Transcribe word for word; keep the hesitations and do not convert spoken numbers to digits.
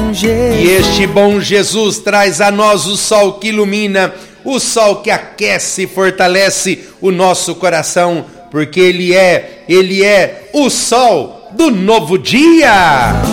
bom Jesus. E este bom Jesus traz a nós o sol que ilumina, o sol que aquece e fortalece o nosso coração, porque Ele é, Ele é o sol do novo dia.